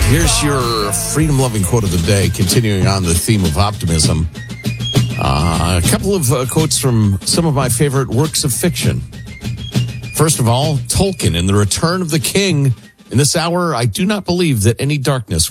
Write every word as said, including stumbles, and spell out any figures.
Here's your freedom-loving quote of the day, continuing on the theme of optimism. Uh, a couple of uh, quotes from some of my favorite works of fiction. First of all, Tolkien in The Return of the King. In this hour, I do not believe that any darkness